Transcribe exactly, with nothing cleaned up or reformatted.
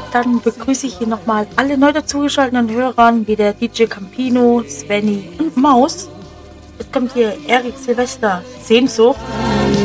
Dann begrüße ich hier nochmal alle neu dazugeschalteten Hörern, wie der D J Campino, Svenny und Maus. Jetzt kommt hier Erik Silvester, Sehnsucht.